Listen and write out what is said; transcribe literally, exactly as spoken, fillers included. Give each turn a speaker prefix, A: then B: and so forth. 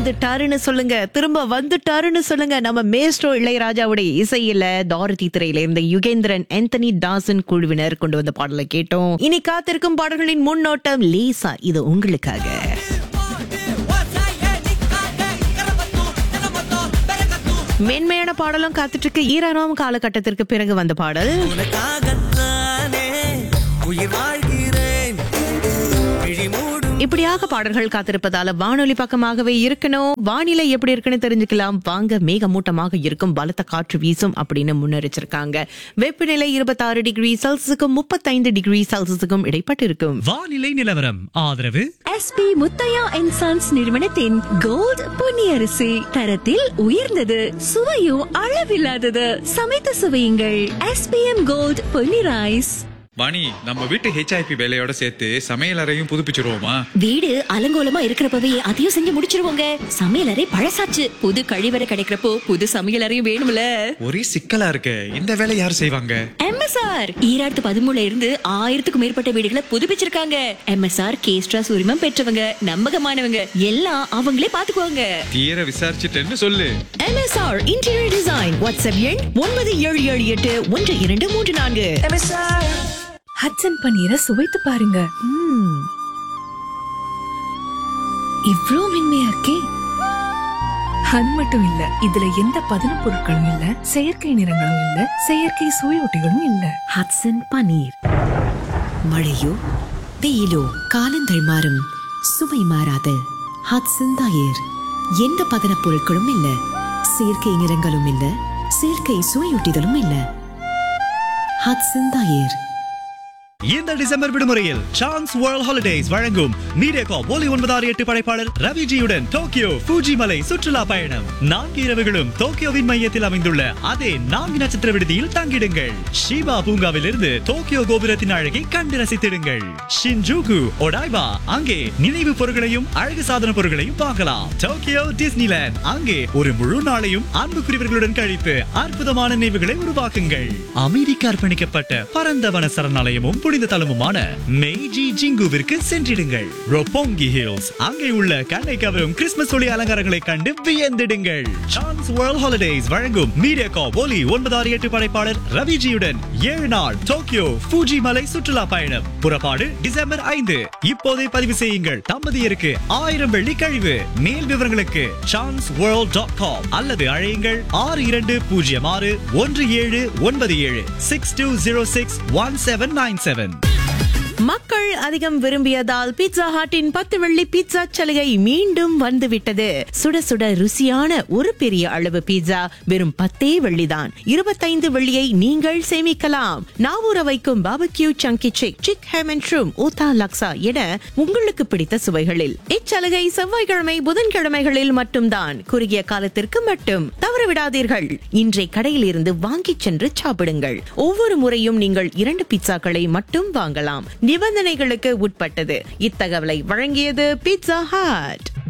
A: வந்துட்டாருன்னு சொல்லுங்க, திரும்ப வந்துட்டாருன்னு சொல்லுங்க. நம்ம மேஸ்ட்ரோ இளையராஜாவுடைய இசையில டாரதி திரையில இருந்த யுகேந்திரன் ஆந்தனி டாசன் குழுவினர் கொண்டு வந்த பாடலை கேட்டோம். இனி காத்திருக்கும் பாடல்களின் முன்னோட்டம் லேசா இது உங்களுக்காக. மென்மையான பாடலும் காத்துட்டு இருக்கு. ஈரானாம் காலகட்டத்திற்கு பிறகு வந்த பாடல். இப்படியாக பாடல்கள் காத்திருப்பதால வானொலி பக்கமாகவே இருக்கணும். வானிலை எப்படி இருக்குன்னு தெரிஞ்சுக்கலாம் வாங்க. மேகமூட்டமாக இருக்கும், பலத்த காற்று வீசும் அப்படின்னு முன்னெச்சரிச்சிருக்காங்க. வெப்பநிலை இருபத்தி ஆறு டிகிரி செல்சியஸுக்கும் முப்பத்தைந்து டிகிரி செல்சியஸுக்கும் இடைப்பட்டு இருக்கும்.
B: வானிலை நிலவரம் ஆதரவு
C: எஸ்பி முத்தையா அண்ட் சன்ஸ் நிறுவனத்தின் கோல்ட் பொன்னியரிசி. தரத்தில் உயர்ந்தது, சுவையும் அளவில்லாதது. சமைத்து சுவையுங்கள். SPM gold Ponni rice.
D: Vani, நம்ம வீட்டு ஹெச்ஐபி வேலையோட சேர்த்து சமையல் அறையும் புதுப்பிச்சிருவோமா?
C: வீடு அலங்கோலமா இருக்கிறப்பவே அதையும் செஞ்சு முடிச்சிருவோங்க. சமையல் அறை பழசாச்சு, புது கழிவறை கிடைக்கிறப்போ புது சமையல் அறையும் வேணும்ல.
D: ஒரே சிக்கலா இருக்கு, இந்த வேலை யார் செய்வாங்க?
C: எம்எஸ்ஆர் ஈராயிரத்து பதிமூணுல இருந்து ஆயிரத்துக்கும் மேற்பட்ட வீடுகளை புதுப்பிச்சிருக்காங்க. எம்எஸ்ஆர் கேஸ்ட்ராஸ் உரிமம் பெற்றவங்க, நம்பகமானவங்க, எல்லாம் அவங்களே பாத்துக்குவாங்க.
D: தீர விசாரிச்சுட்டேன்னு சொல்லு.
A: MSR interior design. வாட்ஸ்அப் எண் ஒன்பது ஏழு ஏழு எட்டு ஒன்று இரண்டு மூன்று நான்கு.
E: ஹட்சன் பன்னீரை சுவைத்து பாருங்க. இவ்ளோ மென்மையா இருக்கே. அது மட்டும் இல்ல, இதுல எந்த பதன பொருட்களும் இல்ல, செயற்கை நிறங்களும் இல்ல, செயற்கை சுவையொட்டிகளும் இல்ல.
F: ஹட்சன் பன்னீர். மழையோ வெயிலோ காலங்கள் மாறும், சுவை மாறாத ஹட்சன் தயிர். எந்த பதன பொருட்களும் இல்ல, செயற்கை நிறங்களும் இல்ல, செயற்கை சுவையொட்டிகளும் இல்ல. ஹட்சன் தயிர்.
B: இந்த டிசம்பர் விடுமுறையில் சான்ஸ் வேர்ல்ட் ஹாலிடேஸ் வழங்கும் மீடியாகாப் ஒலி ஒன்பதாறு எட்டு படைப்பாளர் ரவிஜியுடன் டோக்கியோ ஃபூஜி மலை சுற்றுலா பயணம். நான்கு இரவுகளும் டோக்கியோவின் மையத்தில் அமைந்துள்ள அதே நான்கு நட்சத்திர விடுதியில் தங்கிடுங்கள். ஷிபா பூங்காவில் இருந்து டோக்கியோ கோபுரத்தின் அழகை கண்டு ரசித்திடுங்கள். ஷின்ஜூகு, ஒடாய்பா, அங்கே நினைவு பொருட்களையும் அழகு சாதன பொருட்களையும் பார்க்கலாம். டோக்கியோ டிஸ்னிலேண்ட், அங்கே ஒரு முழு நாளையும் அன்புக்குரியவர்களுடன் கழிப்பு அற்புதமான நினைவுகளை உருவாக்குங்கள். அமெரிக்க அர்ப்பணிக்கப்பட்ட பரந்தவன சரணாலயமும் புனித தலமுமான மெய்ஜி ஜிங்குவிற்கு சென்றிடுங்கள். ரொப்போங்கி ஹில்ஸ், அங்கே உள்ள கண்ணை கவரும் கிறிஸ்துமஸ் ஒளி அலங்காரங்களை கண்டு வியந்திடுங்கள். சான்ஸ் வேர்ல்ட் ஹாலிடேஸ் வழங்கும் மீடியாகாப் ஒலி ஒன்பதாறு எட்டு படைப்பாளர் ரவிஜியுடன் ஏழு நாள் டோக்கியோ ஃபூஜி மலை சுற்றுலா பயணம். புறப்பாடு டிசம்பர் ஐந்து. இப்போதே பதிவு செய்யுங்கள். தம்பதியருக்கு ஆயிரம் வெள்ளி கழிவு. மேல் விவரங்களுக்கு சான்ஸ் வேர்ல்ட் டாட் காம் அல்லது அழையுங்கள் ஆறு இரண்டு பூஜ்ஜியம் ஆறு ஒன்று ஏழு ஒன்பது ஏழு six two zero six one seven nine seven.
A: மக்கள் அதிகம் விரும்பியதால் பீட்சா ஹட்டின் பத்து வெள்ளி பீட்சா சலுகை மீண்டும் வந்துவிட்டது. சுட சுட ருசியான ஒரு பெரிய அளவு பீட்சா வெறும் பத்தே வெள்ளிதான். இருபத்தைந்து வெள்ளியை நீங்கள் சேமிக்கலாம். நாவூர வைக்கும் பாபக்யூ சங்கி சிக், சிக் ஹேமன் ஷ்ரூம், ஊதா லக்ஸா என உங்களுக்கு பிடித்த சுவைகளில். இச்சலுகை செவ்வாய்க்கிழமை புதன்கிழமைகளில் மட்டும்தான். குறுகிய காலத்திற்கு மட்டும். தவறவிடாதீர்கள். இன்றை கடையில் இருந்து வாங்கி சென்று சாப்பிடுங்கள். ஒவ்வொரு முறையும் நீங்கள் இரண்டு பீட்சாக்களை மட்டும் வாங்கலாம். நிபந்தனைகளுக்கு உட்பட்டது. இத்தகவலை வழங்கியது பீட்சா ஹட்.